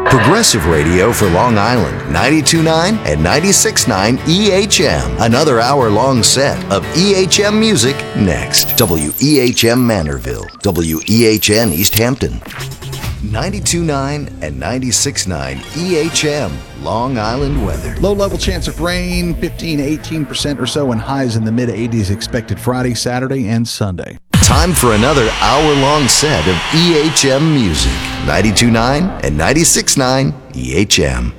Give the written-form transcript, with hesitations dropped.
Progressive radio for Long Island, 92.9 and 96.9 EHM. Another hour-long set of EHM music next. WEHM Manorville, WEHN East Hampton. 92.9 and 96.9 EHM, Long Island weather. Low-level chance of rain, 15 to 18% or so, and highs in the mid-80s expected Friday, Saturday, and Sunday. Time for another hour-long set of EHM music. 92.9 and 96.9 EHM.